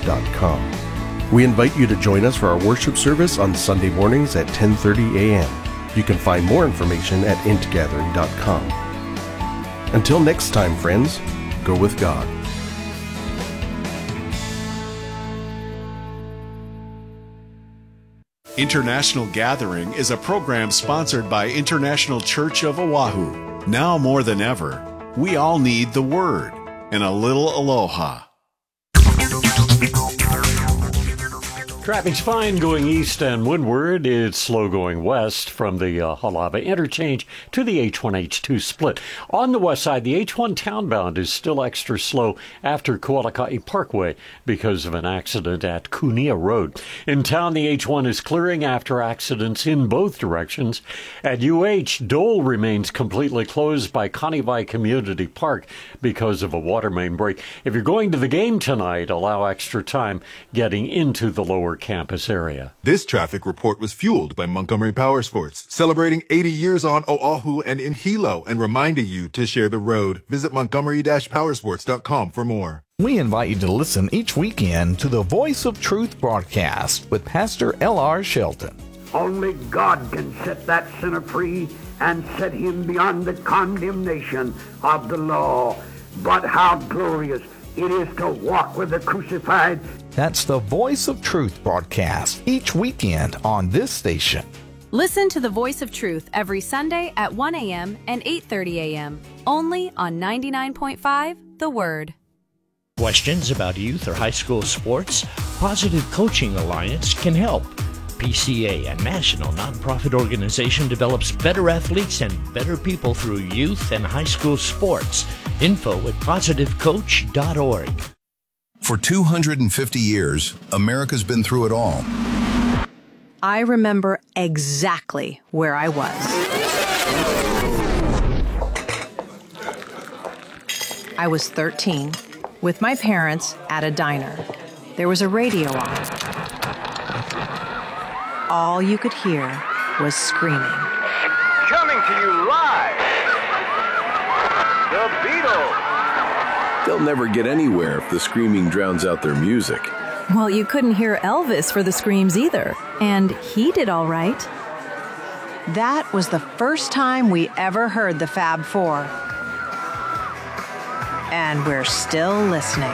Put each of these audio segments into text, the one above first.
intgathering.com. We invite you to join us for our worship service on Sunday mornings at 10:30 a.m. You can find more information at intgathering.com. Until next time, friends, go with God. International Gathering is a program sponsored by International Church of Oahu. Now more than ever, we all need the Word and a little aloha. Traffic's fine going east and windward. It's slow going west from the Halava interchange to the H1-H2 split. On the west side, the H1 townbound is still extra slow after Kualakai Parkway because of an accident at Kunia Road. In town, the H1 is clearing after accidents in both directions. At UH, Dole remains completely closed by Kanivai Community Park because of a water main break. If you're going to the game tonight, allow extra time getting into the lower campus area. This traffic report was fueled by Montgomery Power Sports, celebrating 80 years on Oahu and in Hilo, and reminding you to share the road. Visit montgomery-powersports.com for more. We invite you to listen each weekend to the Voice of Truth broadcast with Pastor L.R. Shelton. Only God can set that sinner free and set him beyond the condemnation of the law. But how glorious it is to walk with the crucified. That's the Voice of Truth broadcast each weekend on this station. Listen to the Voice of Truth every Sunday at 1 a.m. and 8:30 a.m. only on 99.5 The Word. Questions about youth or high school sports? Positive Coaching Alliance can help. PCA, a national nonprofit organization, develops better athletes and better people through youth and high school sports. Info at positivecoach.org. For 250 years, America's been through it all. I remember exactly where I was. I was 13 with my parents at a diner. There was a radio on. All you could hear was screaming. Coming to you live, the Beatles. They'll never get anywhere if the screaming drowns out their music. Well, you couldn't hear Elvis for the screams either, and he did all right. That was the first time we ever heard the Fab Four. And we're still listening.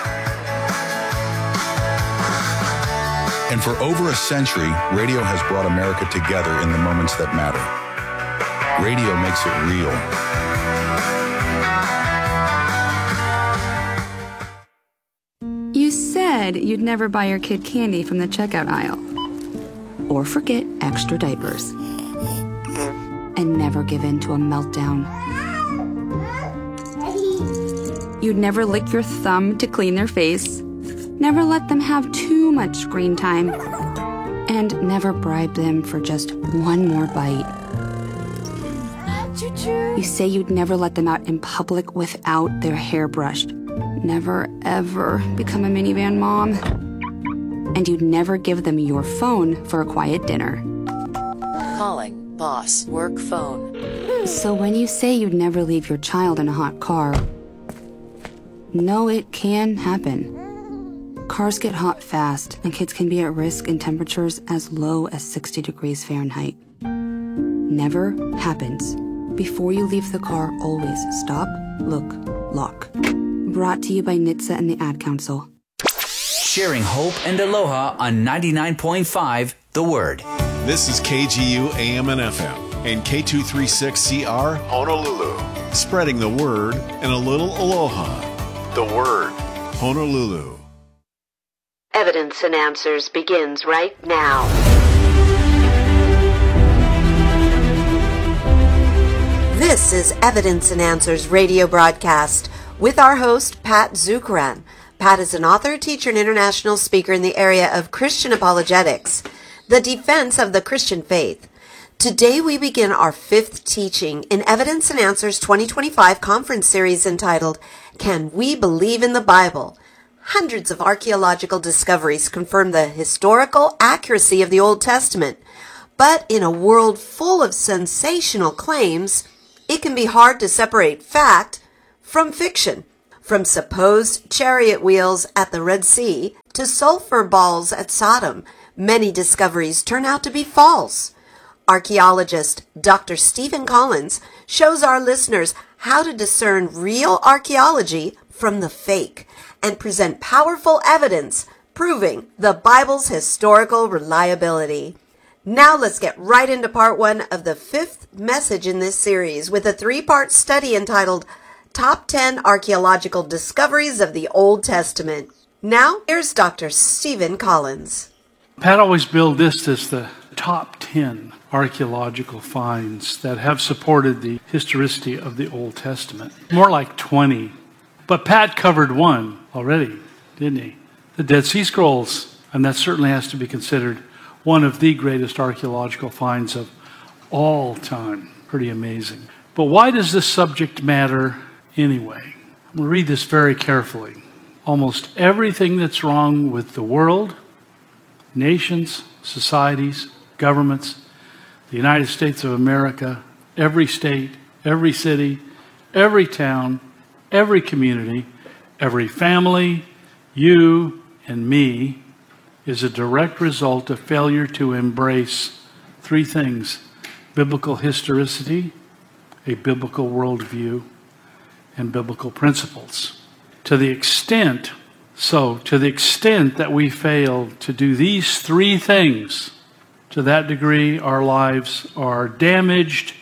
And for over a century, radio has brought America together in the moments that matter. Radio makes it real. You said you'd never buy your kid candy from the checkout aisle. Or forget extra diapers. And never give in to a meltdown. You'd never lick your thumb to clean their face. Never let them have too much screen time. And never bribe them for just one more bite. You say you'd never let them out in public without their hair brushed. Never, ever become a minivan mom. And you'd never give them your phone for a quiet dinner. Calling boss work phone. So when you say you'd never leave your child in a hot car, no, it can happen. Cars get hot fast, and kids can be at risk in temperatures as low as 60 degrees Fahrenheit. Never happens. Before you leave the car, always stop, look, lock. Brought to you by NHTSA and the Ad Council. Sharing hope and aloha on 99.5 The Word. This is KGU AM and FM and K236CR Honolulu. Spreading the word and a little aloha. The Word, Honolulu. Evidence and Answers begins right now. This is Evidence and Answers radio broadcast with our host, Pat Zukeran. Pat is an author, teacher, and international speaker in the area of Christian apologetics, the defense of the Christian faith. Today we begin our fifth teaching in Evidence and Answers 2025 conference series entitled, Can We Believe in the Bible? Hundreds of archaeological discoveries confirm the historical accuracy of the Old Testament. But in a world full of sensational claims, it can be hard to separate fact from fiction. From supposed chariot wheels at the Red Sea to sulfur balls at Sodom, many discoveries turn out to be false. Archaeologist Dr. Stephen Collins shows our listeners how to discern real archaeology from the fake and present powerful evidence proving the Bible's historical reliability. Now let's get right into part 1 of the 5th message in this series with a 3-part study entitled Top 10 Archaeological Discoveries of the Old Testament. Now, here's Dr. Stephen Collins. Pat always billed this as the top 10 archaeological finds that have supported the historicity of the Old Testament. More like 20. But Pat covered one already, didn't he? The Dead Sea Scrolls. And that certainly has to be considered one of the greatest archaeological finds of all time. Pretty amazing. But why does this subject matter anyway? I'm going to read this very carefully. Almost everything that's wrong with the world, nations, societies, governments, the United States of America, every state, every city, every town, every community, every family, you and me, is a direct result of failure to embrace 3 things: biblical historicity, a biblical worldview, and biblical principles. To the extent that we fail to do these 3 things, to that degree our lives are damaged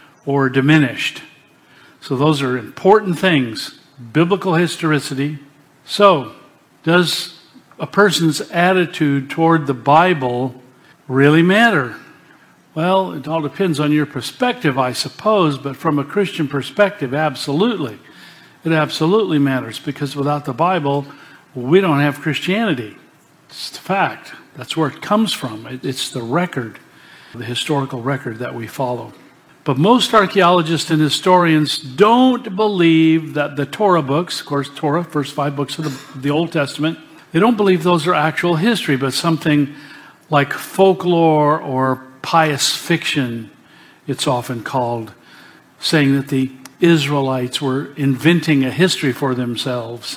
or diminished. So those are important things. Biblical historicity. So, does a person's attitude toward the Bible really matter? Well, it all depends on your perspective, I suppose, but from a Christian perspective, absolutely. It absolutely matters, because without the Bible, we don't have Christianity. It's the fact. That's where it comes from. It's the record, the historical record that we follow. But most archaeologists and historians don't believe that the Torah books, of course, Torah, first 5 books of the Old Testament, they don't believe those are actual history, but something like folklore or pious fiction, it's often called, saying that the Israelites were inventing a history for themselves.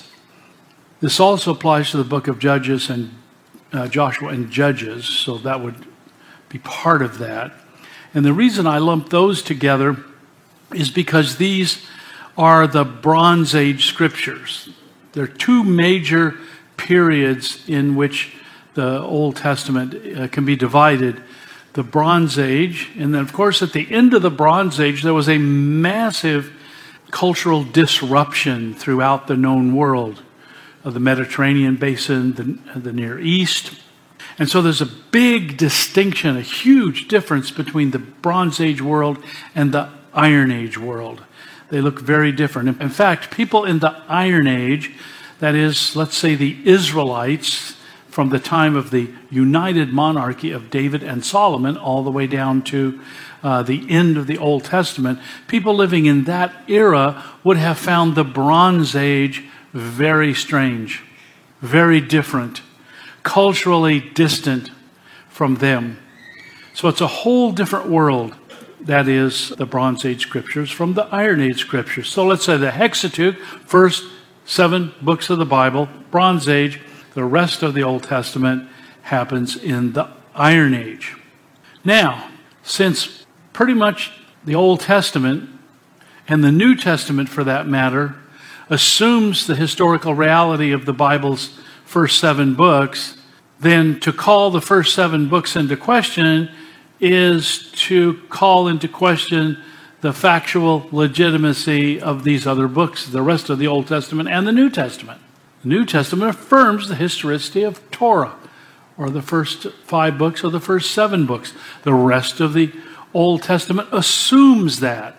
This also applies to the book of Judges and Joshua and Judges, so that would be part of that. And the reason I lump those together is because these are the Bronze Age scriptures. There are 2 major periods in which the Old Testament can be divided. The Bronze Age, and then of course at the end of the Bronze Age there was a massive cultural disruption throughout the known world of the Mediterranean basin, the Near East. And so there's a big distinction, a huge difference between the Bronze Age world and the Iron Age world. They look very different. In fact, people in the Iron Age, that is, let's say the Israelites, from the time of the united monarchy of David and Solomon all the way down to the end of the Old Testament, people living in that era would have found the Bronze Age very strange, very different, culturally distant from them. So it's a whole different world, that is, the Bronze Age scriptures from the Iron Age scriptures. So let's say the Hexateuch, first 7 books of the Bible, Bronze Age. The rest of the Old Testament happens in the Iron Age. Now, since pretty much the Old Testament, and the New Testament for that matter, assumes the historical reality of the Bible's first 7 books, then to call the first 7 books into question is to call into question the factual legitimacy of these other books, the rest of the Old Testament and the New Testament. The New Testament affirms the historicity of Torah, or the first 5 books or the first 7 books. The rest of the Old Testament assumes that.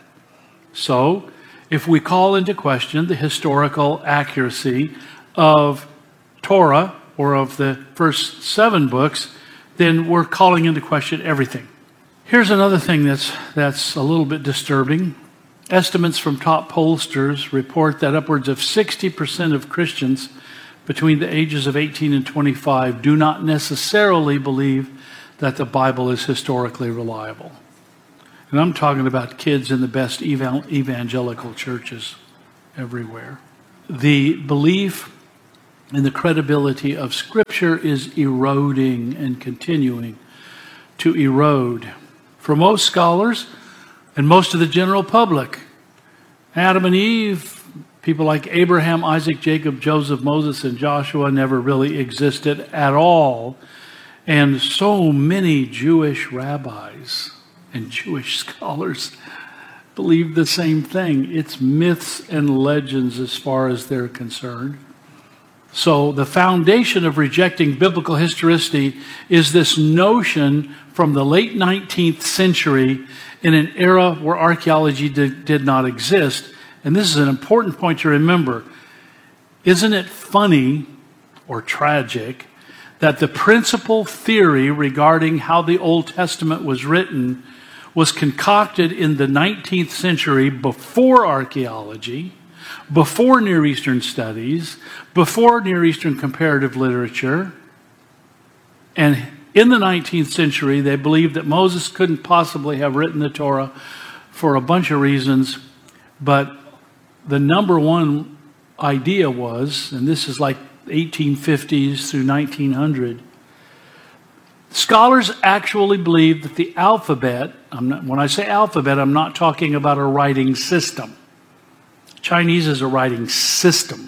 So, if we call into question the historical accuracy of Torah, or of the first 7 books, then we're calling into question everything. Here's another thing that's a little bit disturbing. Estimates from top pollsters report that upwards of 60% of Christians between the ages of 18 and 25 do not necessarily believe that the Bible is historically reliable. And I'm talking about kids in the best evangelical churches everywhere. The belief in the credibility of Scripture Scripture is eroding and continuing to erode. For most scholars and most of the general public, Adam and Eve, people like Abraham, Isaac, Jacob, Joseph, Moses, and Joshua never really existed at all. And so many Jewish rabbis and Jewish scholars believe the same thing. It's myths and legends as far as they're concerned. So the foundation of rejecting biblical historicity is this notion from the late 19th century in an era where archaeology did not exist. And this is an important point to remember. Isn't it funny or tragic that the principal theory regarding how the Old Testament was written was concocted in the 19th century before archaeology, before Near Eastern studies, before Near Eastern comparative literature? And in the 19th century, they believed that Moses couldn't possibly have written the Torah for a bunch of reasons, but the number one idea was, and this is like 1850s through 1900, scholars actually believed that the alphabet, when I say alphabet, I'm not talking about a writing system. Chinese is a writing system.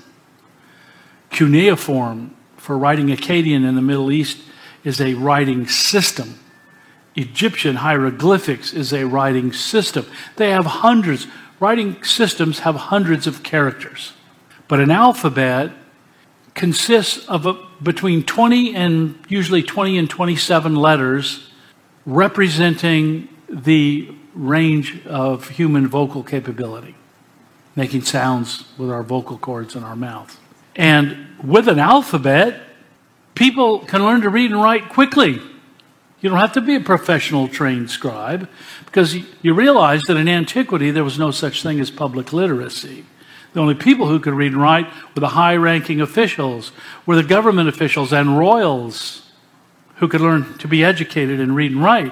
Cuneiform, for writing Akkadian in the Middle East, is a writing system. Egyptian hieroglyphics is a writing system. They have hundreds. Writing systems have hundreds of characters. But an alphabet consists of between 20 and usually 20 and 27 letters representing the range of human vocal capability, making sounds with our vocal cords in our mouth. And with an alphabet, people can learn to read and write quickly. You don't have to be a professional trained scribe, because you realize that in antiquity there was no such thing as public literacy. The only people who could read and write were the high-ranking officials, were the government officials and royals who could learn to be educated and read and write.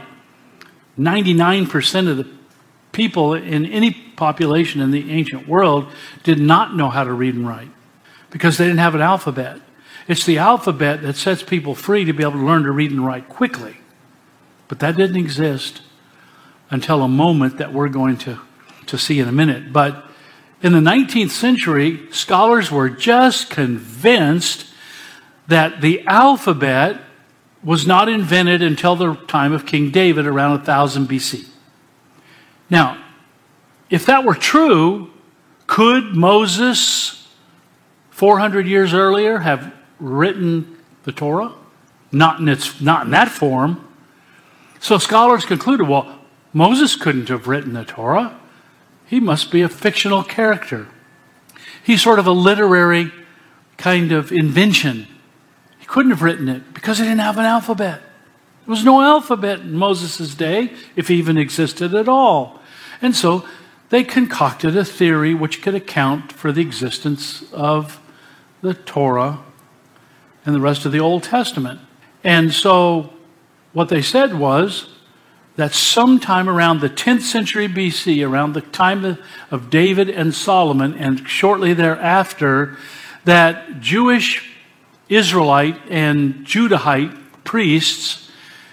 99% of the people in any population in the ancient world did not know how to read and write because they didn't have an alphabet. It's the alphabet that sets people free to be able to learn to read and write quickly. But that didn't exist until a moment that we're going to see in a minute. But in the 19th century, scholars were just convinced that the alphabet was not invented until the time of King David around 1000 BC. Now, if that were true, could Moses 400 years earlier have written the Torah? Not in that form. So scholars concluded, well, Moses couldn't have written the Torah. He must be a fictional character. He's sort of a literary kind of invention. He couldn't have written it because he didn't have an alphabet. There was no alphabet in Moses' day, if he even existed at all. And so they concocted a theory which could account for the existence of the Torah and the rest of the Old Testament. And so what they said was that sometime around the 10th century BC, around the time of David and Solomon, and shortly thereafter, that Jewish, Israelite, and Judahite priests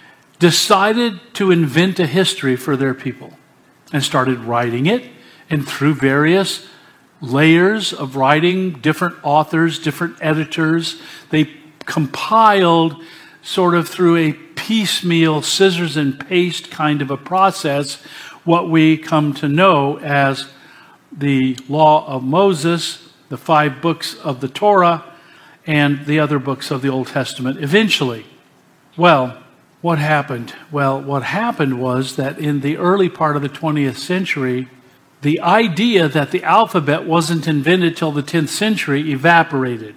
decided to invent a history for their people and started writing it, and through various layers of writing, different authors, different editors, they compiled sort of through a piecemeal, scissors and paste kind of a process, what we come to know as the Law of Moses, the 5 books of the Torah, and the other books of the Old Testament eventually. Well, what happened? Well, what happened was that in the early part of the 20th century, the idea that the alphabet wasn't invented till the 10th century evaporated.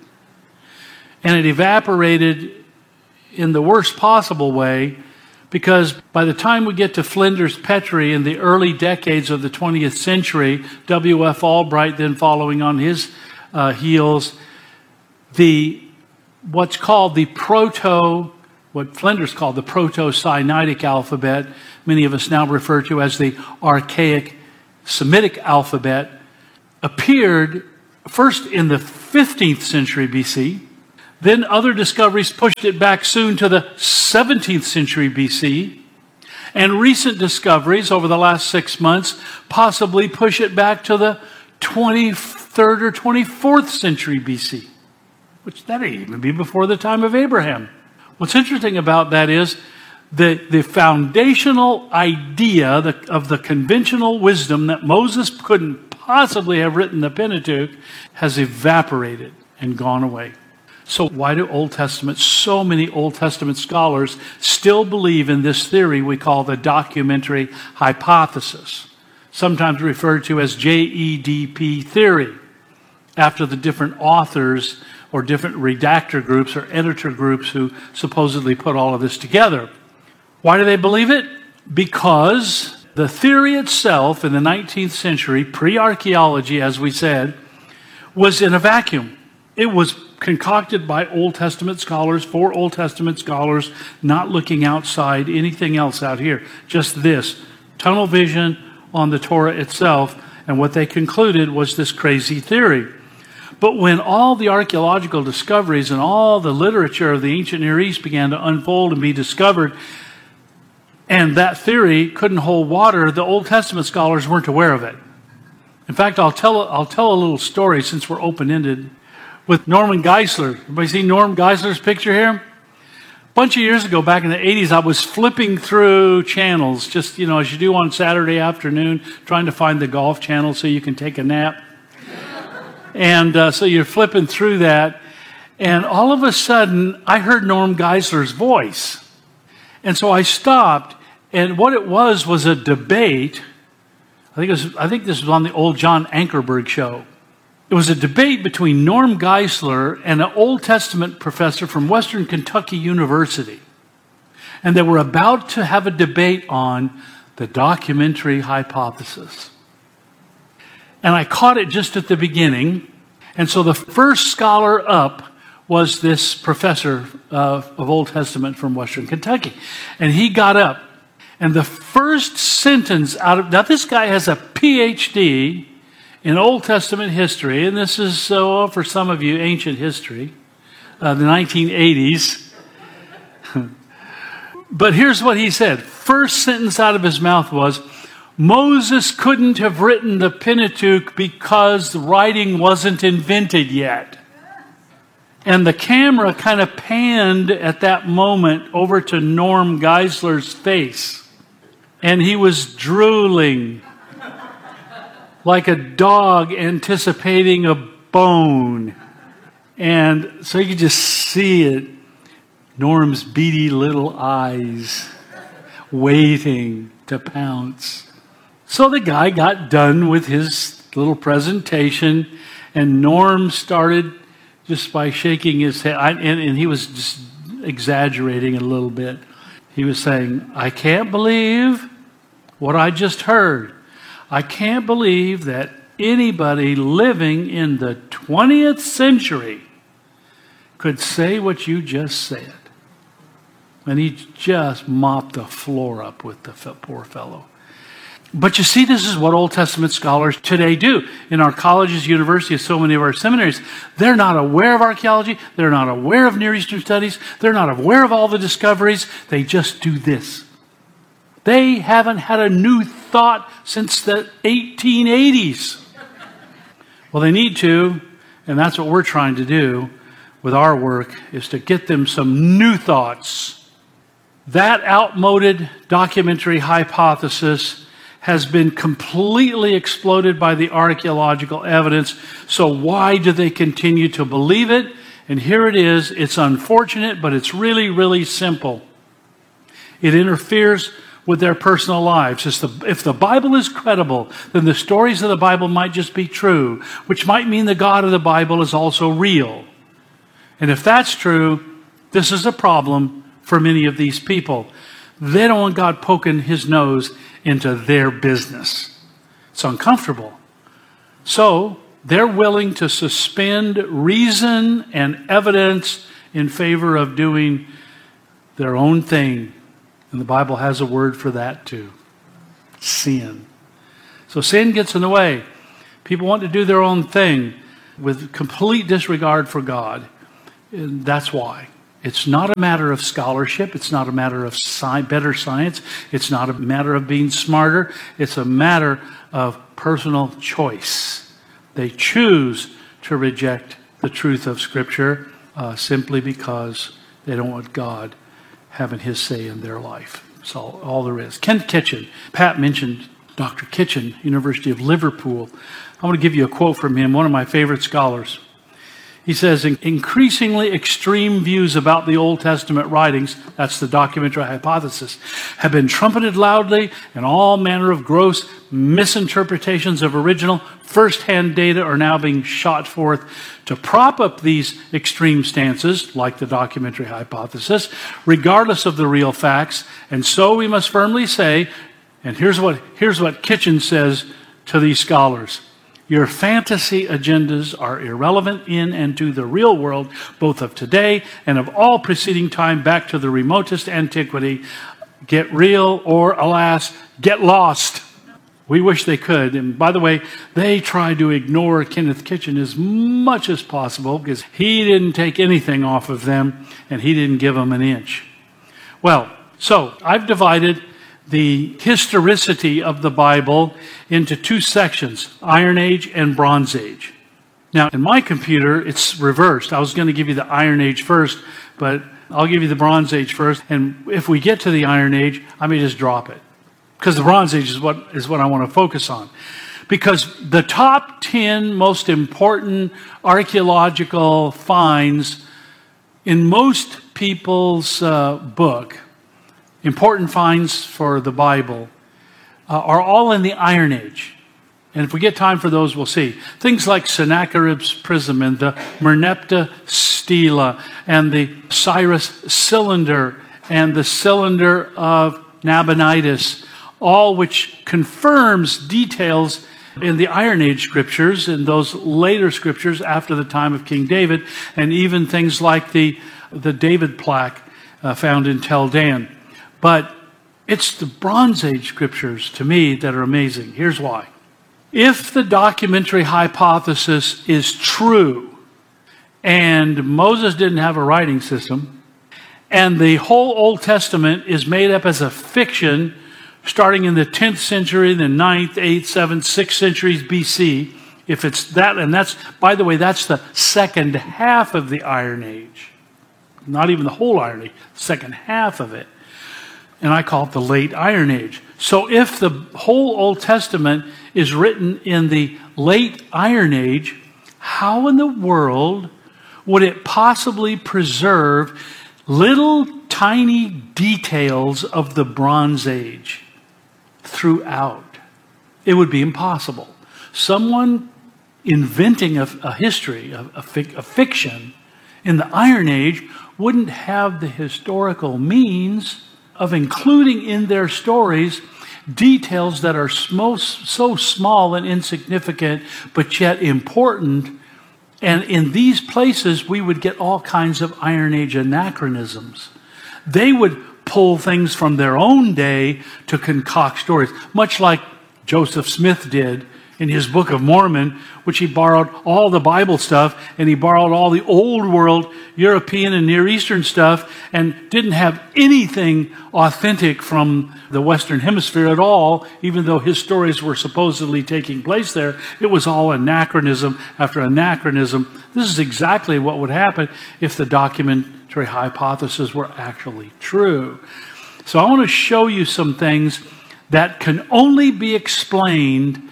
And it evaporated in the worst possible way, because by the time we get to Flinders Petrie in the early decades of the 20th century, W.F. Albright then following on his heels, what's called what Flinders called the Proto-Sinaitic alphabet, many of us now refer to as the archaic Semitic alphabet, appeared first in the 15th century BC, Then other discoveries pushed it back soon to the 17th century BC. And recent discoveries over the last 6 months possibly push it back to the 23rd or 24th century BC, which that ain't even be before the time of Abraham. What's interesting about that is the foundational idea of the conventional wisdom that Moses couldn't possibly have written the Pentateuch has evaporated and gone away. So why do so many Old Testament scholars still believe in this theory we call the documentary hypothesis, sometimes referred to as JEDP theory, after the different authors or different redactor groups or editor groups who supposedly put all of this together? Why do they believe it? Because the theory itself in the 19th century, pre-archaeology, as we said, was in a vacuum. It was concocted by Old Testament scholars, for Old Testament scholars, not looking outside anything else out here. Just this, tunnel vision on the Torah itself, and what they concluded was this crazy theory. But when all the archaeological discoveries and all the literature of the ancient Near East began to unfold and be discovered, and that theory couldn't hold water, the Old Testament scholars weren't aware of it. In fact, I'll tell a little story since we're open-ended with Norman Geisler. Everybody see Norm Geisler's picture here? A bunch of years ago, back in the 80s, I was flipping through channels, just, as you do on Saturday afternoon, trying to find the golf channel so you can take a nap. And so you're flipping through that, and all of a sudden, I heard Norm Geisler's voice. And so I stopped, and what it was a debate. I think this was on the old John Ankerberg show. It was a debate between Norm Geisler and an Old Testament professor from Western Kentucky University. And they were about to have a debate on the documentary hypothesis. And I caught it just at the beginning. And so the first scholar up was this professor of Old Testament from Western Kentucky. And he got up. And the first sentence now this guy has a PhD in Old Testament history, and this is, for some of you, ancient history, the 1980s. But here's what he said. First sentence out of his mouth was, Moses couldn't have written the Pentateuch because writing wasn't invented yet. And the camera kind of panned at that moment over to Norm Geisler's face. And he was drooling like a dog anticipating a bone. And so you could just see it. Norm's beady little eyes waiting to pounce. So the guy got done with his little presentation, and Norm started just by shaking his head, and he was just exaggerating a little bit. He was saying, I can't believe what I just heard. I can't believe that anybody living in the 20th century could say what you just said. And he just mopped the floor up with the poor fellow. But you see, this is what Old Testament scholars today do. In our colleges, universities, so many of our seminaries, they're not aware of archaeology. They're not aware of Near Eastern studies. They're not aware of all the discoveries. They just do this. They haven't had a new thought since the 1880s. Well, they need to, and that's what we're trying to do with our work, is to get them some new thoughts. That outmoded documentary hypothesis has been completely exploded by the archaeological evidence. So why do they continue to believe it? And here it is. It's unfortunate, but it's really, really simple. It interferes with their personal lives. If the Bible is credible, then the stories of the Bible might just be true, which might mean the God of the Bible is also real. And if that's true, this is a problem for many of these people. They don't want God poking his nose into their business. It's uncomfortable. So they're willing to suspend reason and evidence in favor of doing their own thing. And the Bible has a word for that too. Sin. So sin gets in the way. People want to do their own thing with complete disregard for God. And that's why. It's not a matter of scholarship. It's not a matter of better science. It's not a matter of being smarter. It's a matter of personal choice. They choose to reject the truth of Scripture simply because they don't want God having His say in their life. That's all there is. Ken Kitchen. Pat mentioned Dr. Kitchen, University of Liverpool. I want to give you a quote from him, one of my favorite scholars. He says, increasingly extreme views about the Old Testament writings, that's the documentary hypothesis, have been trumpeted loudly, and all manner of gross misinterpretations of original first-hand data are now being shot forth to prop up these extreme stances, like the documentary hypothesis, regardless of the real facts. And so we must firmly say, and here's what Kitchen says to these scholars: your fantasy agendas are irrelevant in and to the real world, both of today and of all preceding time back to the remotest antiquity. Get real, or alas, get lost. We wish they could. And by the way, they try to ignore Kenneth Kitchen as much as possible because he didn't take anything off of them and he didn't give them an inch. Well, so I've divided the historicity of the Bible into two sections, Iron Age and Bronze Age. Now, in my computer, it's reversed. I was going to give you the Iron Age first, but I'll give you the Bronze Age first. And if we get to the Iron Age, I may just drop it, because the Bronze Age is what I want to focus on. Because the top 10 most important archaeological finds in most people's book, important finds for the Bible, are all in the Iron Age. And if we get time for those, we'll see. Things like Sennacherib's prism and the Merneptah stela and the Cyrus cylinder and the cylinder of Nabonidus, all which confirms details in the Iron Age scriptures and those later scriptures after the time of King David, and even things like the David plaque found in Tel Dan. But it's the Bronze Age scriptures, to me, that are amazing. Here's why. If the documentary hypothesis is true, and Moses didn't have a writing system, and the whole Old Testament is made up as a fiction starting in the 10th century, the 9th, 8th, 7th, 6th centuries BC, if it's that, and that's, by the way, that's the second half of the Iron Age. Not even the whole Iron Age, second half of it. And I call it the late Iron Age. So if the whole Old Testament is written in the late Iron Age, how in the world would it possibly preserve little tiny details of the Bronze Age throughout? It would be impossible. Someone inventing a history, a fiction in the Iron Age wouldn't have the historical means of including in their stories details that are so small and insignificant, but yet important. And in these places, we would get all kinds of Iron Age anachronisms. They would pull things from their own day to concoct stories, much like Joseph Smith did in his Book of Mormon, which he borrowed all the Bible stuff, and he borrowed all the old world European and Near Eastern stuff, and didn't have anything authentic from the Western Hemisphere at all, even though his stories were supposedly taking place there. It was all anachronism after anachronism. This is exactly what would happen if the documentary hypothesis were actually true. So I want to show you some things that can only be explained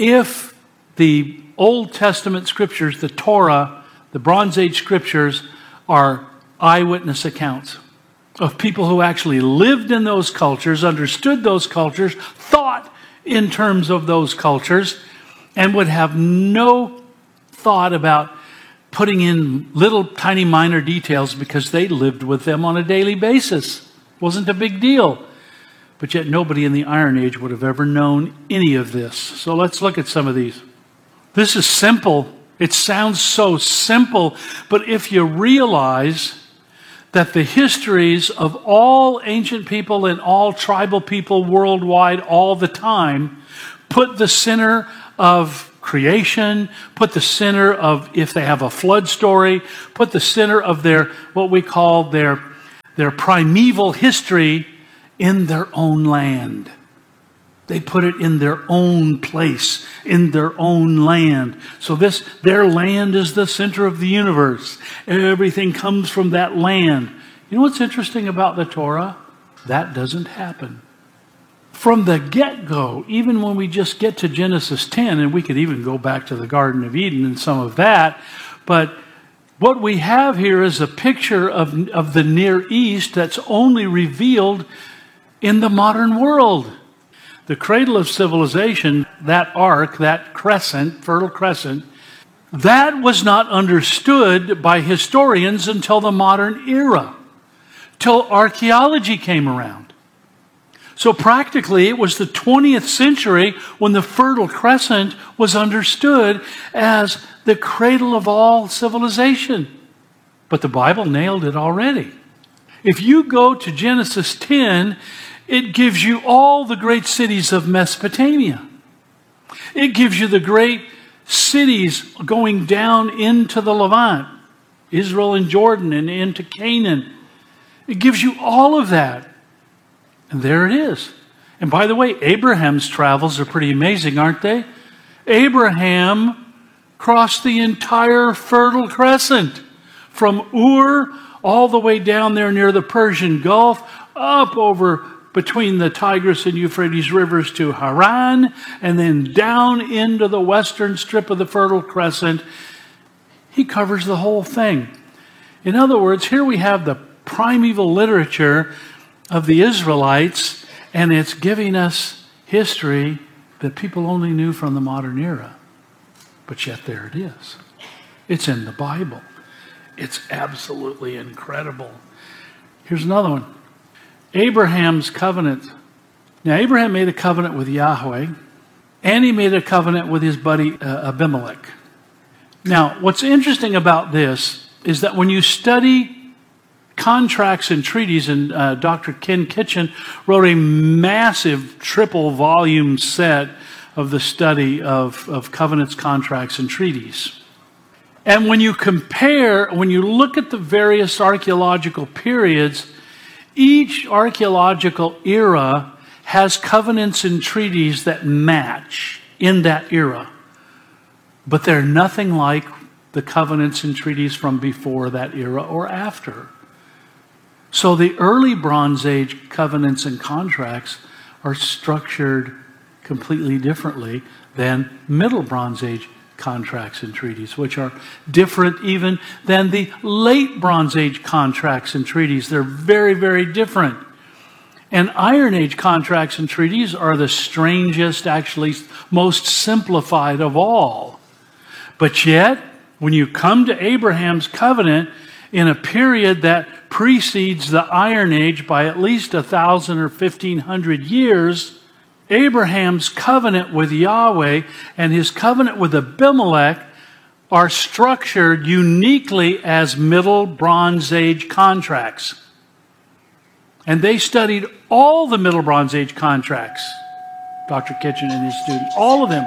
if the Old Testament scriptures, the Torah, the Bronze Age scriptures, are eyewitness accounts of people who actually lived in those cultures, understood those cultures, thought in terms of those cultures, and would have no thought about putting in little tiny minor details because they lived with them on a daily basis. It wasn't a big deal. But yet nobody in the Iron Age would have ever known any of this. So let's look at some of these. This is simple. It sounds so simple. But if you realize that the histories of all ancient people and all tribal people worldwide all the time put the center of creation, put the center of, if they have a flood story, put the center of their, what we call their primeval history in their own land. They put it in their own place, in their own land. So their land is the center of the universe. Everything comes from that land. You know what's interesting about the Torah? That doesn't happen. From the get-go, even when we just get to Genesis 10, and we could even go back to the Garden of Eden and some of that, but what we have here is a picture of the Near East that's only revealed in the modern world. The cradle of civilization, that arc, that crescent, Fertile Crescent, that was not understood by historians until the modern era, till archaeology came around. So practically it was the 20th century when the Fertile Crescent was understood as the cradle of all civilization. But the Bible nailed it already. If you go to Genesis 10, it gives you all the great cities of Mesopotamia. It gives you the great cities going down into the Levant, Israel and Jordan, and into Canaan. It gives you all of that. And there it is. And by the way, Abraham's travels are pretty amazing, aren't they? Abraham crossed the entire Fertile Crescent from Ur all the way down there near the Persian Gulf, up over between the Tigris and Euphrates rivers to Haran, and then down into the western strip of the Fertile Crescent. He covers the whole thing. In other words, here we have the primeval literature of the Israelites, and it's giving us history that people only knew from the modern era. But yet there it is. It's in the Bible. It's absolutely incredible. Here's another one. Abraham's covenant. Now, Abraham made a covenant with Yahweh, and he made a covenant with his buddy Abimelech. Now, what's interesting about this is that when you study contracts and treaties, and Dr. Ken Kitchen wrote a massive triple volume set of the study of covenants, contracts, and treaties. And when you compare, when you look at the various archaeological periods, each archaeological era has covenants and treaties that match in that era. But they're nothing like the covenants and treaties from before that era or after. So the early Bronze Age covenants and contracts are structured completely differently than Middle Bronze Age contracts and treaties, which are different even than the late Bronze Age contracts and treaties. They're very, very different. And Iron Age contracts and treaties are the strangest, actually most simplified of all. But yet, when you come to Abraham's covenant in a period that precedes the Iron Age by at least 1,000 or 1,500 years, Abraham's covenant with Yahweh and his covenant with Abimelech are structured uniquely as Middle Bronze Age contracts. And they studied all the Middle Bronze Age contracts, Dr. Kitchen and his students, all of them.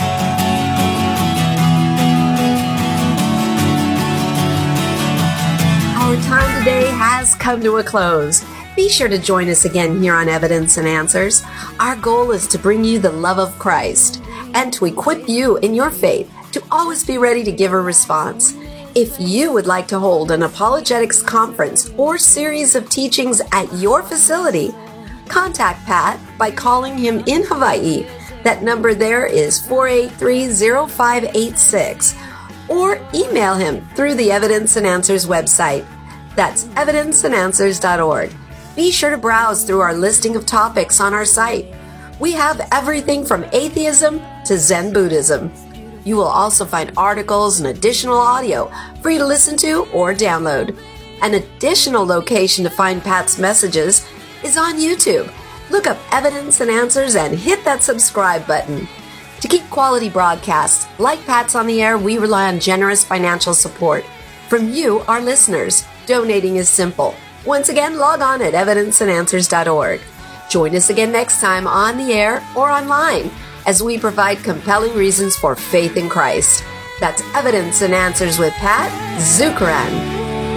Our time today has come to a close. Be sure to join us again here on Evidence and Answers. Our goal is to bring you the love of Christ and to equip you in your faith to always be ready to give a response. If you would like to hold an apologetics conference or series of teachings at your facility, contact Pat by calling him in Hawaii. That number there is 483-0586, or email him through the Evidence and Answers website. That's evidenceandanswers.org. Be sure to browse through our listing of topics on our site. We have everything from atheism to Zen Buddhism. You will also find articles and additional audio for you to listen to or download. An additional location to find Pat's messages is on YouTube. Look up Evidence and Answers and hit that subscribe button. To keep quality broadcasts like Pat's on the air, we rely on generous financial support from you, our listeners. Donating is simple. Once again, log on at evidenceandanswers.org. Join us again next time on the air or online as we provide compelling reasons for faith in Christ. That's Evidence and Answers with Pat Zukeran.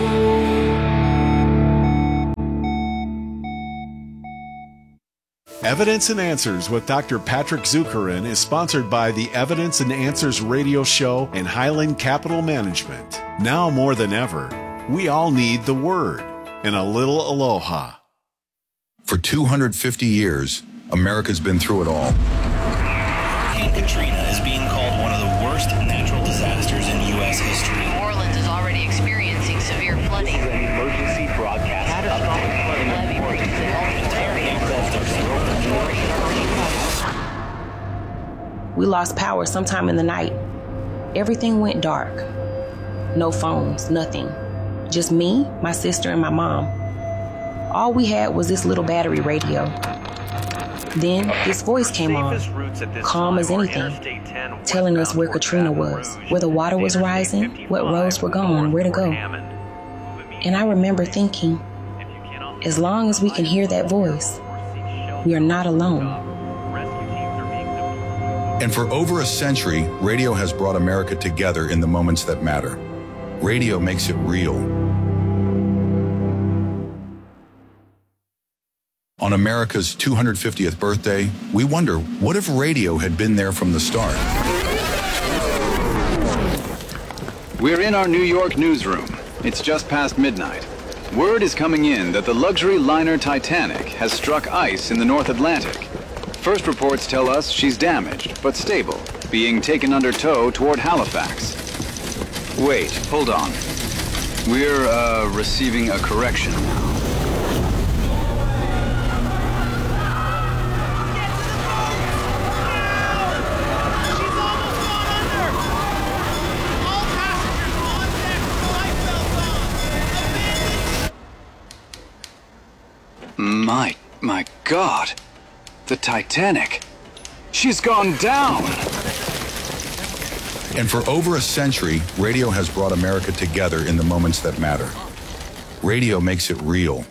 Evidence and Answers with Dr. Patrick Zukeran is sponsored by the Evidence and Answers radio show and Highland Capital Management. Now more than ever, we all need the Word and a little aloha. For 250 years, America's been through it all. Hurricane Katrina is being called one of the worst natural disasters in U.S. history. New Orleans is already experiencing severe flooding. This is an emergency broadcast update. We lost power sometime in the night. Everything went dark. No phones, nothing. Just me, my sister, and my mom. All we had was this little battery radio. Then this voice came on, calm as anything, telling us where Katrina was, where the water was rising, what roads were gone, where to go. And I remember thinking, as long as we can hear that voice, we are not alone. And for over a century, radio has brought America together in the moments that matter. Radio makes it real. On America's 250th birthday, we wonder, what if radio had been there from the start? We're in our New York newsroom. It's just past midnight. Word is coming in that the luxury liner Titanic has struck ice in the North Atlantic. First reports tell us she's damaged, but stable, being taken under tow toward Halifax. Wait, hold on. We're, receiving a correction now. My God. The Titanic. She's gone down. And for over a century, radio has brought America together in the moments that matter. Radio makes it real.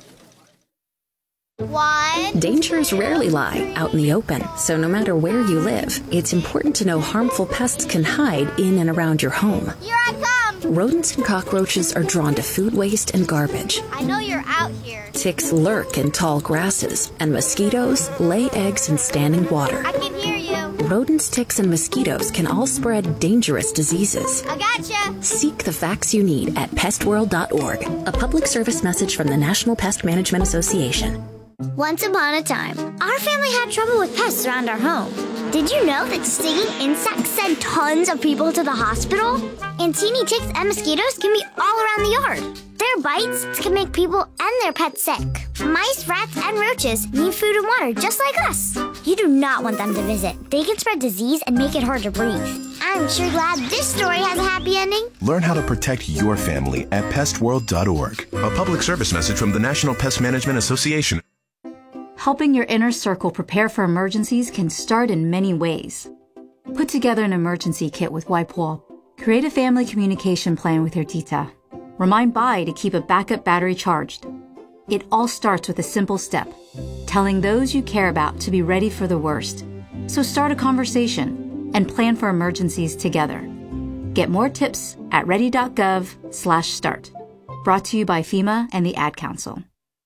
Dangers rarely lie out in the open, so no matter where you live, it's important to know harmful pests can hide in and around your home. Here I come! Rodents and cockroaches are drawn to food waste and garbage. I know you're out here. Ticks lurk in tall grasses, and mosquitoes lay eggs in standing water. I can hear you. Rodents, ticks, and mosquitoes can all spread dangerous diseases. I gotcha. Seek the facts you need at pestworld.org, a public service message from the National Pest Management Association. Once upon a time, our family had trouble with pests around our home. Did you know that stinging insects send tons of people to the hospital? And teeny ticks and mosquitoes can be all around the yard. Their bites can make people and their pets sick. Mice, rats, and roaches need food and water just like us. You do not want them to visit. They can spread disease and make it hard to breathe. I'm sure glad this story has a happy ending. Learn how to protect your family at pestworld.org. A public service message from the National Pest Management Association. Helping your inner circle prepare for emergencies can start in many ways. Put together an emergency kit with Wipewall. Create a family communication plan with your tita. Remind Bai to keep a backup battery charged. It all starts with a simple step, telling those you care about to be ready for the worst. So start a conversation and plan for emergencies together. Get more tips at ready.gov/start. Brought to you by FEMA and the Ad Council.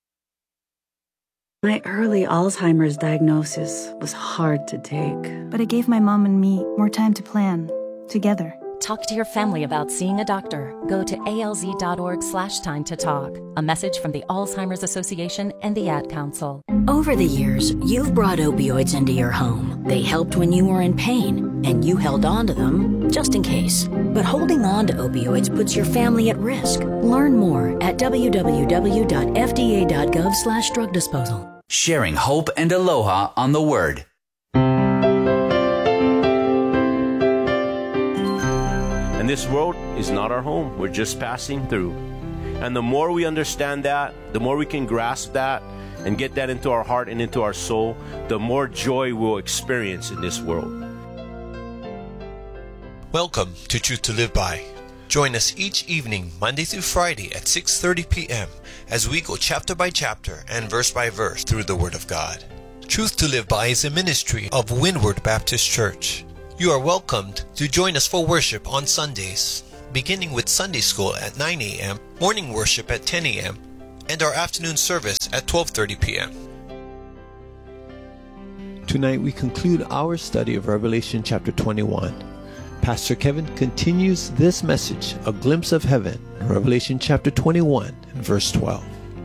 My early Alzheimer's diagnosis was hard to take, but it gave my mom and me more time to plan together. Talk to your family about seeing a doctor. Go to alz.org/time to talk. A message from the Alzheimer's Association and the Ad Council. Over the years, you've brought opioids into your home. They helped when you were in pain, and you held on to them just in case. But holding on to opioids puts your family at risk. Learn more at www.fda.gov/drug disposal. Sharing hope and aloha on the Word. And this world is not our home. We're just passing through. And the more we understand that, the more we can grasp that and get that into our heart and into our soul, the more joy we'll experience in this world. Welcome to Truth to Live By. Join us each evening, Monday through Friday at 6:30 p.m. as we go chapter by chapter and verse by verse through the Word of God. Truth to Live By is a ministry of Windward Baptist Church. You are welcomed to join us for worship on Sundays, beginning with Sunday school at 9 a.m., morning worship at 10 a.m., and our afternoon service at 12:30 p.m. Tonight we conclude our study of Revelation chapter 21. Pastor Kevin continues this message, A Glimpse of Heaven, in Revelation chapter 21 and verse 12.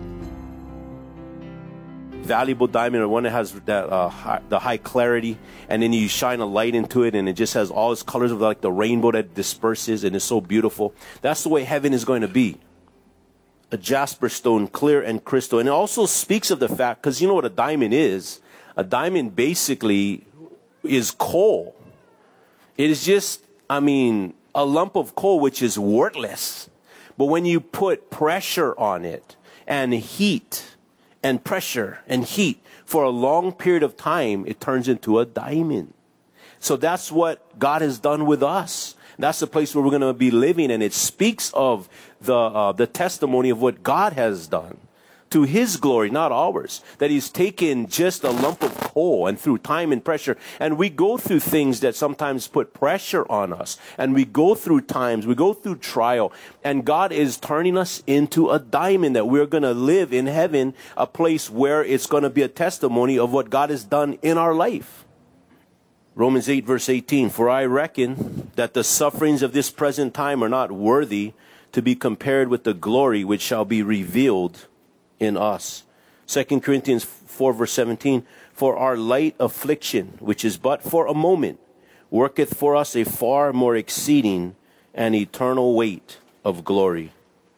Valuable diamond, or one that has that the high clarity, and then you shine a light into it and it just has all its colors of like the rainbow that disperses and is so beautiful. That's the way heaven is going to be. A jasper stone, clear and crystal. And it also speaks of the fact, because you know what a diamond is. A diamond basically is coal. It is just, a lump of coal which is worthless. But when you put pressure on it and heat and pressure and heat for a long period of time, it turns into a diamond. So that's what God has done with us. That's the place where we're going to be living, and it speaks of the testimony of what God has done to His glory, not ours. That He's taken just a lump of coal, and through time and pressure, and we go through things that sometimes put pressure on us, and we go through times, we go through trial, and God is turning us into a diamond that we're going to live in heaven, a place where it's going to be a testimony of what God has done in our life. Romans 8 verse 18, for I reckon that the sufferings of this present time are not worthy to be compared with the glory which shall be revealed in us. 2 Corinthians 4 verse 17, for our light affliction, which is but for a moment, worketh for us a far more exceeding and eternal weight of glory.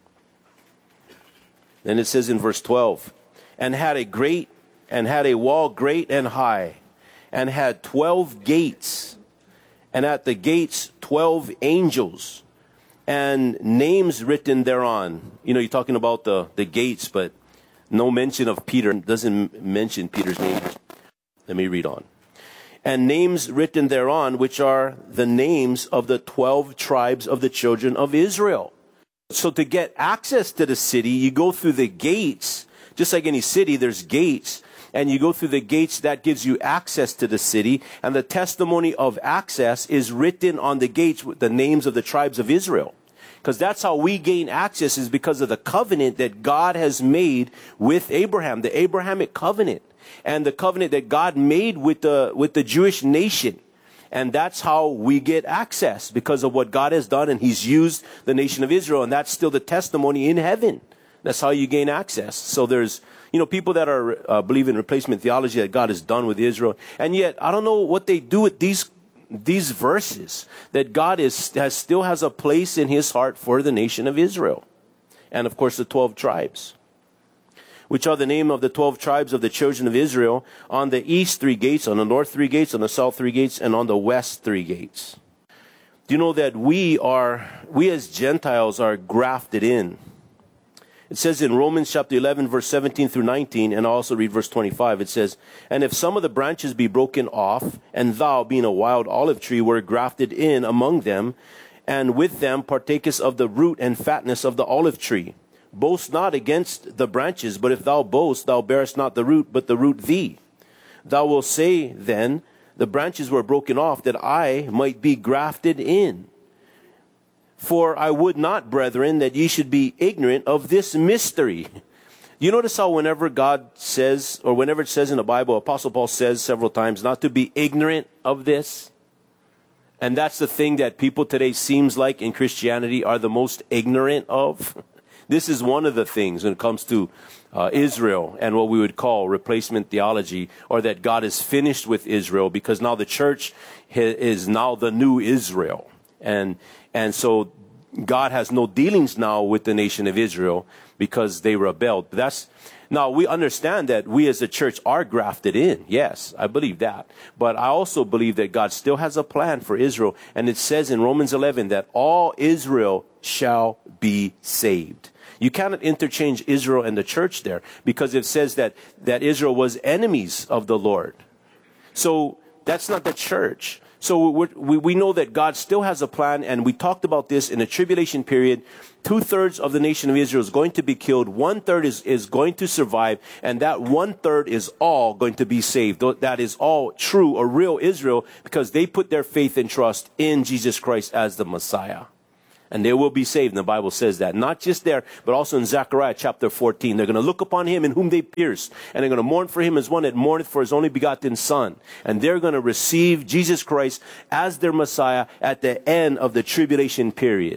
Then it says in verse 12, and had a wall great and high, and had 12 gates, and at the gates 12 angels, and names written thereon. You know, you're talking about the gates, but no mention of Peter. Doesn't mention Peter's name. Let me read on. And names written thereon, which are the names of the 12 tribes of the children of Israel. So to get access to the city, you go through the gates. Just like any city, there's gates. And you go through the gates, that gives you access to the city. And the testimony of access is written on the gates with the names of the tribes of Israel. Because that's how we gain access, is because of the covenant that God has made with Abraham, the Abrahamic covenant, and the covenant that God made with the Jewish nation. And that's how we get access, because of what God has done, and He's used the nation of Israel. And that's still the testimony in heaven. That's how you gain access. So there's, people that are believe in replacement theology that God has done with Israel. And yet, I don't know what they do with these verses, that God still has a place in His heart for the nation of Israel. And of course, the 12 tribes, which are the name of the 12 tribes of the children of Israel, on the east 3 gates, on the north 3 gates, on the south 3 gates, and on the west 3 gates. Do you know that we as Gentiles are grafted in? It says in Romans chapter 11, verse 17 through 19, and I'll also read verse 25, it says, and if some of the branches be broken off, and thou, being a wild olive tree, were grafted in among them, and with them partakest of the root and fatness of the olive tree, boast not against the branches, but if thou boast, thou bearest not the root, but the root thee. Thou wilt say then, the branches were broken off, that I might be grafted in. For I would not, brethren, that ye should be ignorant of this mystery. You notice how whenever God says, or whenever it says in the Bible, Apostle Paul says several times, not to be ignorant of this. And that's the thing that people today seems like in Christianity are the most ignorant of. This is one of the things when it comes to Israel and what we would call replacement theology, or that God is finished with Israel, because now the church is now the new Israel. And so God has no dealings now with the nation of Israel because they rebelled. Now we understand that we as a church are grafted in. Yes, I believe that. But I also believe that God still has a plan for Israel. And it says in Romans 11 that all Israel shall be saved. You cannot interchange Israel and the church there, because it says that Israel was enemies of the Lord. So that's not the church. So we know that God still has a plan, and we talked about this in the tribulation period. 2/3 of the nation of Israel is going to be killed. 1/3 is going to survive, and that 1/3 is all going to be saved. That is all true or real Israel, because they put their faith and trust in Jesus Christ as the Messiah. And they will be saved, and the Bible says that. Not just there, but also in Zechariah chapter 14. They're going to look upon him in whom they pierced, and they're going to mourn for him as one that mourneth for his only begotten Son. And they're going to receive Jesus Christ as their Messiah at the end of the tribulation period.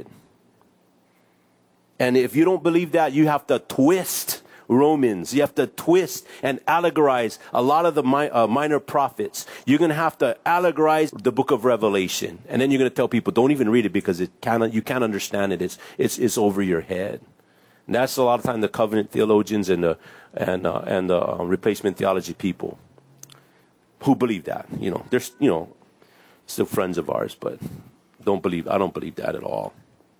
And if you don't believe that, you have to twist Romans. You have to twist and allegorize a lot of the minor prophets. You're going to have to allegorize the book of Revelation. And then you're going to tell people, don't even read it, because you can't understand it. It's over your head. And that's a lot of time the covenant theologians and the replacement theology people who believe that. They're still friends of ours, but I don't believe that at all.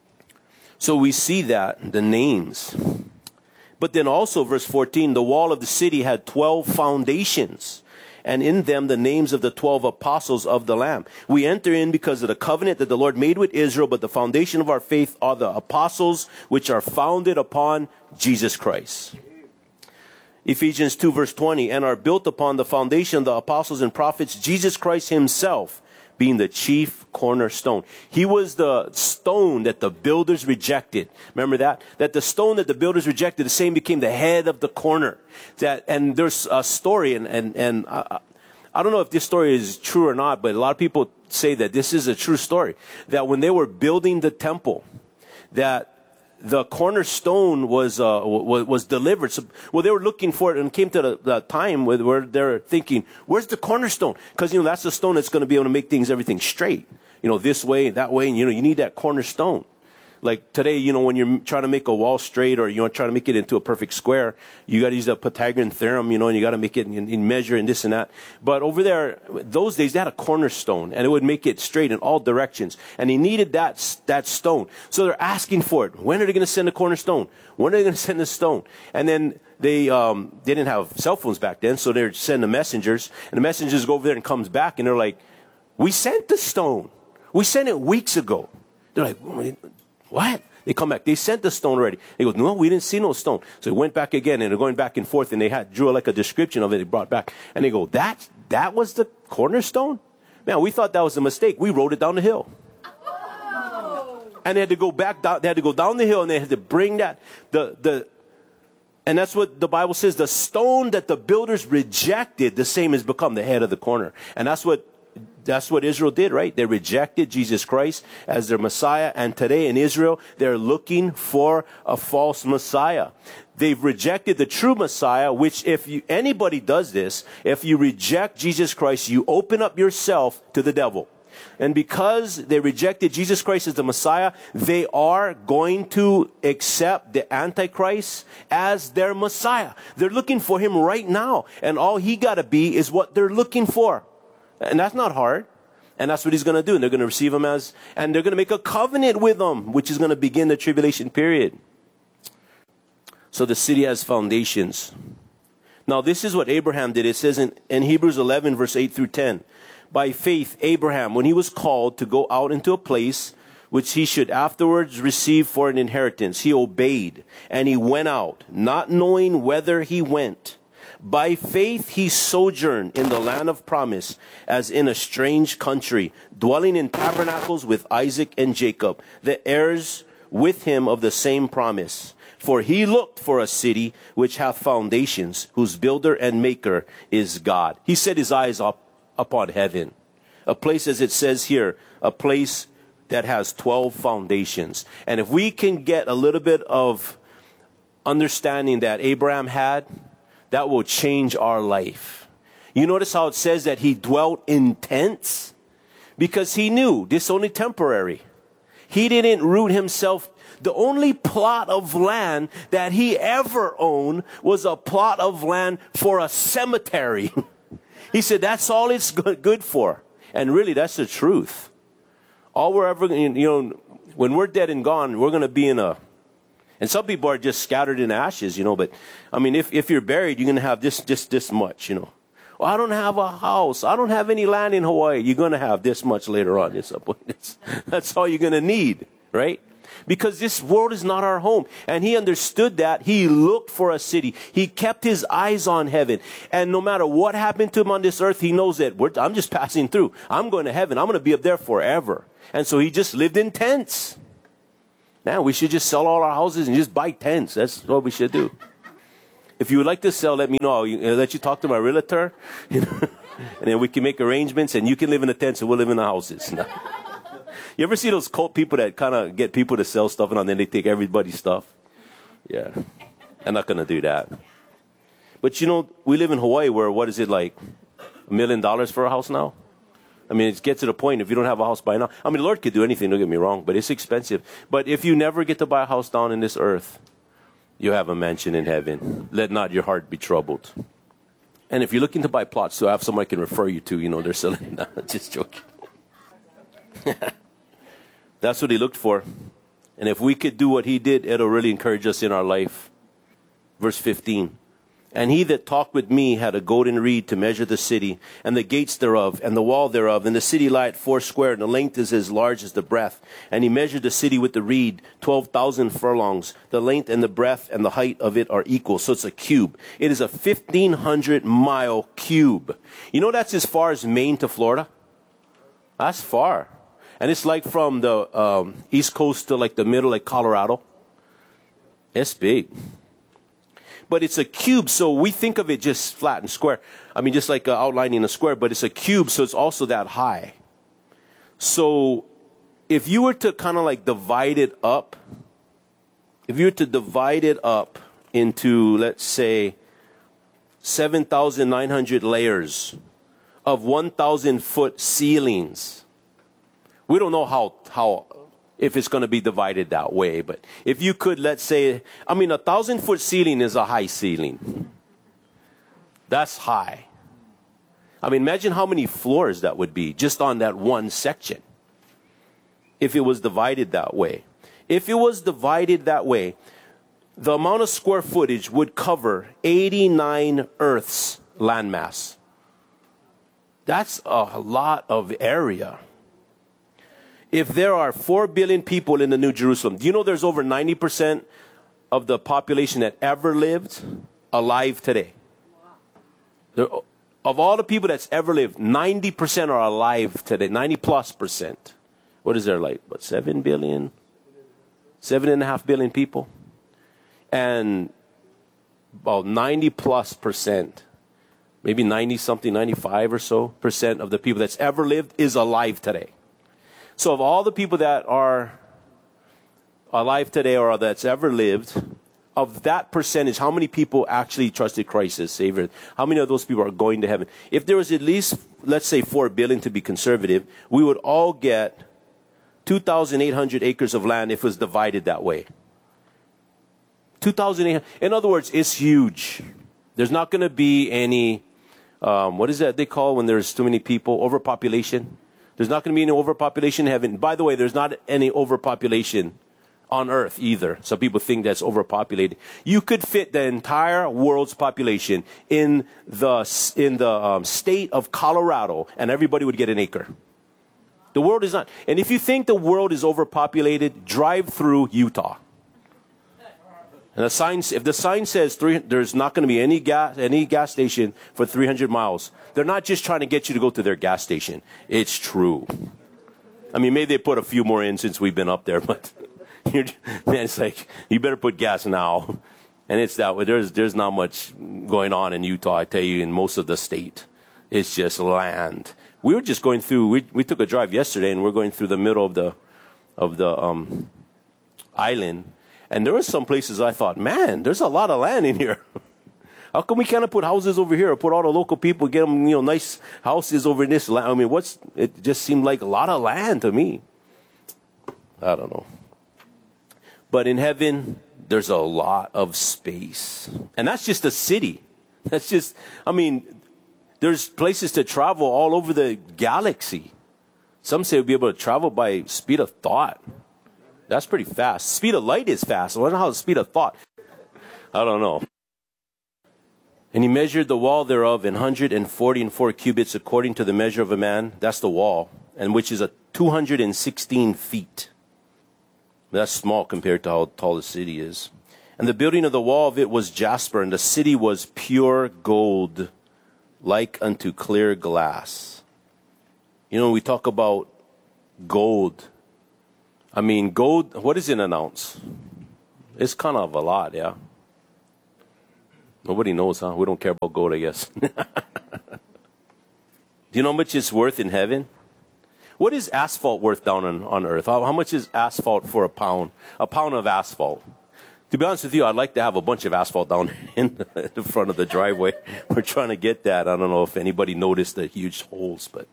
So we see that, the names. But then also, verse 14, the wall of the city had 12 foundations, and in them the names of the 12 apostles of the Lamb. We enter in because of the covenant that the Lord made with Israel, but the foundation of our faith are the apostles, which are founded upon Jesus Christ. Ephesians 2 verse 20, and are built upon the foundation of the apostles and prophets, Jesus Christ himself being the chief cornerstone. He was the stone that the builders rejected. Remember that? That the stone that the builders rejected, the same became the head of the corner. And there's a story, and I don't know if this story is true or not, but a lot of people say that this is a true story. That when they were building the temple, that the cornerstone was delivered. So, they were looking for it, and came to the time where they're thinking, where's the cornerstone? Because, that's the stone that's going to be able to make everything straight. This way, that way, and, you need that cornerstone. Like today, when you're trying to make a wall straight, or you're trying to make it into a perfect square, you got to use the Pythagorean theorem, and you got to make it in measure and this and that. But over there, those days, they had a cornerstone, and it would make it straight in all directions. And he needed that stone. So they're asking for it. When are they going to send the cornerstone? When are they going to send the stone? And then they didn't have cell phones back then, so they're sending the messengers. And the messengers go over there and comes back, and they're like, we sent the stone. We sent it weeks ago. They're like, what? They come back. They sent the stone already. They go, no, we didn't see no stone. So they went back again, and they're going back and forth, and they drew like a description of it. They brought back, and they go, that was the cornerstone? Man, we thought that was a mistake. We rode it down the hill. And they had to go back down. They had to go down the hill, and they had to bring that and that's what the Bible says. The stone that the builders rejected, the same has become the head of the corner. And that's what Israel did, right? They rejected Jesus Christ as their Messiah. And today in Israel, they're looking for a false Messiah. They've rejected the true Messiah, which anybody does this, if you reject Jesus Christ, you open up yourself to the devil. And because they rejected Jesus Christ as the Messiah, they are going to accept the Antichrist as their Messiah. They're looking for him right now. And all he got to be is what they're looking for. And that's not hard. And that's what he's going to do. And they're going to receive him and they're going to make a covenant with him, which is going to begin the tribulation period. So the city has foundations. Now, this is what Abraham did. It says in Hebrews 11, verse 8 through 10. By faith, Abraham, when he was called to go out into a place which he should afterwards receive for an inheritance, he obeyed, and he went out, not knowing whither he went. By faith he sojourned in the land of promise, as in a strange country, dwelling in tabernacles with Isaac and Jacob, the heirs with him of the same promise. For he looked for a city which hath foundations, whose builder and maker is God. He set his eyes upon heaven. A place, as it says here, a place that has 12 foundations. And if we can get a little bit of understanding that Abraham had, that will change our life. You notice how it says that he dwelt in tents? Because he knew this is only temporary. He didn't root himself. The only plot of land that he ever owned was a plot of land for a cemetery. He said that's all it's good for. And really, that's the truth. All we're ever, when we're dead and gone, we're going to be in and some people are just scattered in ashes, but I mean, if you're buried, you're going to have this much, Well, I don't have a house. I don't have any land in Hawaii. You're going to have this much later on. That's all you're going to need, right? Because this world is not our home. And he understood that. He looked for a city. He kept his eyes on heaven. And no matter what happened to him on this earth, he knows that I'm just passing through. I'm going to heaven. I'm going to be up there forever. And so he just lived in tents. Now we should just sell all our houses and just buy tents. That's what we should do. If you would like to sell, let me know. I'll let you talk to my realtor. And then we can make arrangements and you can live in the tents and we'll live in the houses. You ever see those cult people that kind of get people to sell stuff and then they take everybody's stuff? Yeah. I'm not going to do that. But you know, we live in Hawaii where, what is it, like $1 million for a house now? I mean, it gets to the point if you don't have a house by now. I mean, the Lord could do anything, don't get me wrong, but it's expensive. But if you never get to buy a house down in this earth, you have a mansion in heaven. Let not your heart be troubled. And if you're looking to buy plots, so I have someone I can refer you to, you know, they're selling. No, just joking. That's what he looked for. And if we could do what he did, it'll really encourage us in our life. Verse 15. And he that talked with me had a golden reed to measure the city, and the gates thereof, and the wall thereof. And the city lieth 4 and the length is as large as the breadth. And he measured the city with the reed, 12,000 furlongs. The length and the breadth and the height of it are equal. So it's a cube. It is a 1,500-mile cube. You know that's as far as Maine to Florida? That's far. And it's like from the East Coast to like the middle, like Colorado. It's big. But it's a cube, so we think of it just flat and square. I mean, just like outlining a square, but it's a cube, so it's also that high. So if you were to kind of like divide it up, into, let's say, 7,900 layers of 1,000-foot ceilings, we don't know how if it's going to be divided that way. But if you could, let's say, I mean, 1,000-foot ceiling is a high ceiling. That's high. I mean, imagine how many floors that would be just on that one section if it was divided that way. If it was divided that way, the amount of square footage would cover 89 Earth's landmass. That's a lot of area. If there are 4 billion people in the New Jerusalem, do you know there's over 90% of the population that ever lived alive today? There, of all the people that's ever lived, 90% are alive today, 90+%. What is there, like, what, 7 billion? 7.5 billion people? And about 90+%, maybe 90-something, 95 or so % of the people that's ever lived is alive today. So of all the people that are alive today or that's ever lived, of that percentage, how many people actually trusted Christ as Savior? How many of those people are going to heaven? If there was at least, let's say, 4 billion to be conservative, we would all get 2,800 acres of land if it was divided that way. 2,800. In other words, it's huge. There's not going to be any, what is that they call when there's too many people? Overpopulation. There's not going to be any overpopulation in heaven. By the way, there's not any overpopulation on earth either. Some people think that's overpopulated. You could fit the entire world's population in the state of Colorado, and everybody would get an acre. The world is not. And if you think the world is overpopulated, drive through Utah. And the sign, if the sign says there's not going to be any gas station for 300 miles, they're not just trying to get you to go to their gas station. It's true. I mean, maybe they put a few more in since we've been up there, but man, it's like, you better put gas now. And it's that way. There's not much going on in Utah, I tell you, in most of the state. It's just land. We were just going through, we took a drive yesterday, and we're going through the middle of the island. And there were some places I thought, man, there's a lot of land in here. How come we can't put houses over here or put all the local people, get them, nice houses over in this land? I mean, it just seemed like a lot of land to me. I don't know. But in heaven, there's a lot of space. And that's just a city. That's just, I mean, there's places to travel all over the galaxy. Some say we'll be able to travel by speed of thought. That's pretty fast. Speed of light is fast. I wonder how the speed of thought. I don't know. And he measured the wall thereof 144 cubits according to the measure of a man. That's the wall, and which is 216 feet. That's small compared to how tall the city is. And the building of the wall of it was jasper, and the city was pure gold, like unto clear glass. You know, we talk about gold. I mean, gold, what is in an ounce? It's kind of a lot, yeah? Nobody knows, huh? We don't care about gold, I guess. Do you know how much it's worth in heaven? What is asphalt worth down on earth? How much is asphalt for a pound? A pound of asphalt. To be honest with you, I'd like to have a bunch of asphalt down in the front of the driveway. We're trying to get that. I don't know if anybody noticed the huge holes, but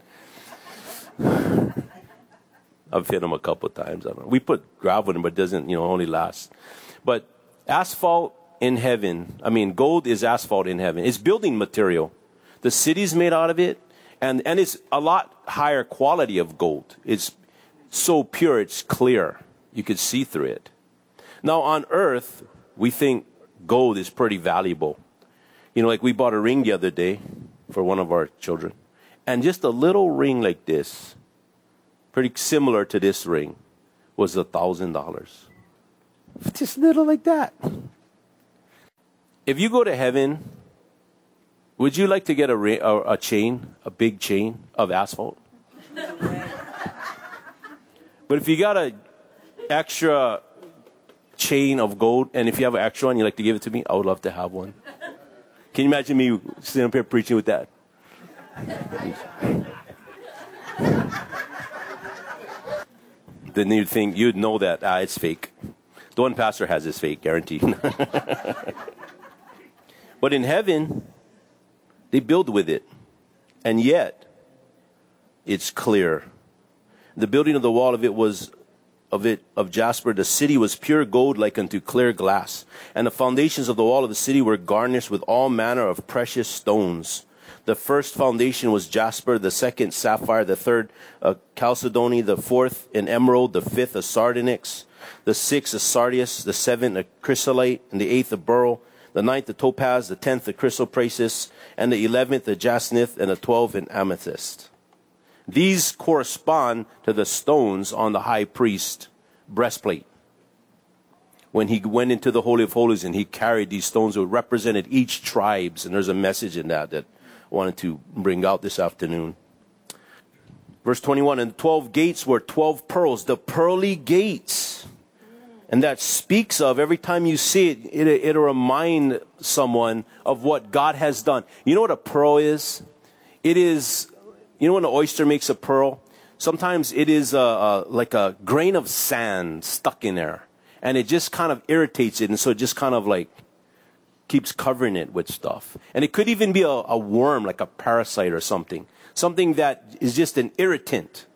I've hit them a couple of times. I don't know. We put gravel in, but it doesn't, only last. But asphalt in heaven, gold is asphalt in heaven. It's building material. The city's made out of it, and it's a lot higher quality of gold. It's so pure, it's clear. You could see through it. Now, on earth, we think gold is pretty valuable. Like we bought a ring the other day for one of our children. And just a little ring like this, pretty similar to this ring, was $1,000. Just little like that. If you go to heaven, would you like to get a chain, a big chain of asphalt? But if you got an extra chain of gold, and if you have an extra one, you'd like to give it to me, I would love to have one. Can you imagine me sitting up here preaching with that? Then you'd know that it's fake. The one pastor has is fake, guaranteed. But in heaven, they build with it, and yet it's clear. The building of the wall of it was of jasper. The city was pure gold, like unto clear glass. And the foundations of the wall of the city were garnished with all manner of precious stones. The first foundation was jasper, the second sapphire, the third chalcedony, the fourth an emerald, the fifth a sardonyx, the sixth a sardius, the seventh a chrysolite, and the eighth a beryl, the ninth a topaz, the 10th a chrysoprasus, and the 11th a jacinth, and the 12th an amethyst. These correspond to the stones on the high priest's breastplate. When he went into the Holy of Holies and he carried these stones, it represented each tribes, and there's a message in that I wanted to bring out this afternoon. Verse 21, and 12 gates were 12 pearls, the pearly gates. And that speaks of, every time you see it, it'll remind someone of what God has done. You know what a pearl is? It is, when an oyster makes a pearl, sometimes it is like a grain of sand stuck in there. And it just kind of irritates it. And so it just kind of like keeps covering it with stuff. And it could even be a worm, like a parasite or something. Something that is just an irritant.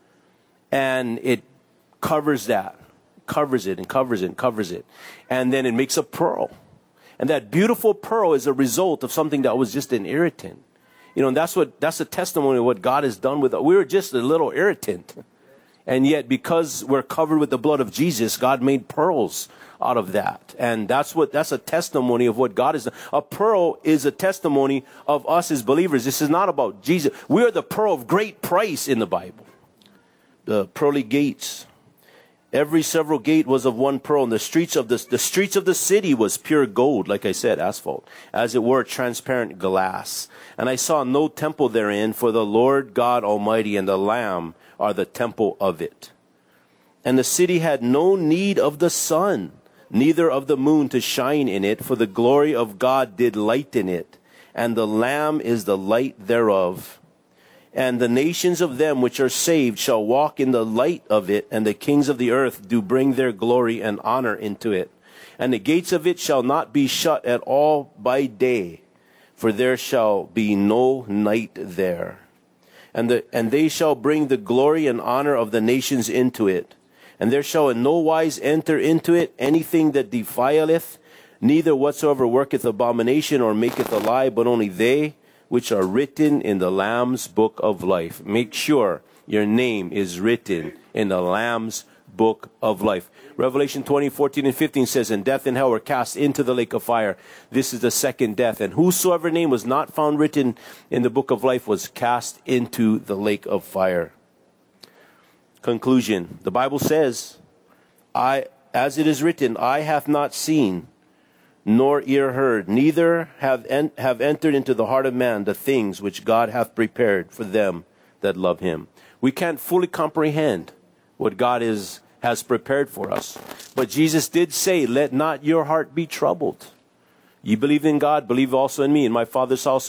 And it covers that. Covers it and covers it and covers it. And then it makes a pearl. And that beautiful pearl is a result of something that was just an irritant. And that's a testimony of what God has done with us. We were just a little irritant. And yet, because we're covered with the blood of Jesus, God made pearls out of that. And that's a testimony of what God has done. A pearl is a testimony of us as believers. This is not about Jesus. We are the pearl of great price in the Bible. The pearly gates. Every several gate was of one pearl, and the streets of the city was pure gold, like I said, asphalt, as it were transparent glass. And I saw no temple therein, for the Lord God Almighty and the Lamb are the temple of it. And the city had no need of the sun, neither of the moon to shine in it, for the glory of God did lighten it, and the Lamb is the light thereof. And the nations of them which are saved shall walk in the light of it, and the kings of the earth do bring their glory and honor into it. And the gates of it shall not be shut at all by day, for there shall be no night there. And they shall bring the glory and honor of the nations into it. And there shall in no wise enter into it anything that defileth, neither whatsoever worketh abomination or maketh a lie, but only they which are written in the Lamb's book of life. Make sure your name is written in the Lamb's book of life. Revelation 20:14 and 15 says, and death and hell were cast into the lake of fire. This is the second death. And whosoever name was not found written in the book of life was cast into the lake of fire. Conclusion. The Bible says, as it is written, eye hath not seen, nor ear heard, neither have entered into the heart of man the things which God hath prepared for them that love him. We can't fully comprehend what God has prepared for us. But Jesus did say, let not your heart be troubled. You believe in God, believe also in me. In my Father's house